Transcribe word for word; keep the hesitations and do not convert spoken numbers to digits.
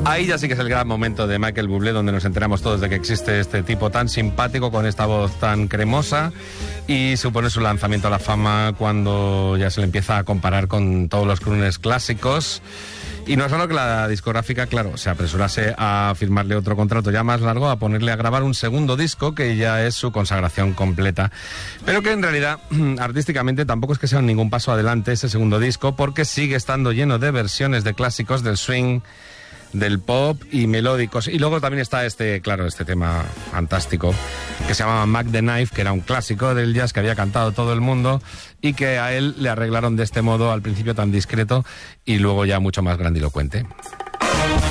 Ahí ya sí que es el gran momento de Michael Bublé, donde nos enteramos todos de que existe este tipo tan simpático, con esta voz tan cremosa, y supone su lanzamiento a la fama cuando ya se le empieza a comparar con todos los crooners clásicos. Y no es raro que la discográfica, claro, se apresurase a firmarle otro contrato ya más largo, a ponerle a grabar un segundo disco, que ya es su consagración completa. Pero que en realidad, artísticamente, tampoco es que sea ningún paso adelante ese segundo disco, porque sigue estando lleno de versiones de clásicos del swing, del pop y melódicos. Y luego también está este, claro, este tema fantástico que se llama Mac the Knife, que era un clásico del jazz que había cantado todo el mundo y que a él le arreglaron de este modo, al principio tan discreto y luego ya mucho más grandilocuente.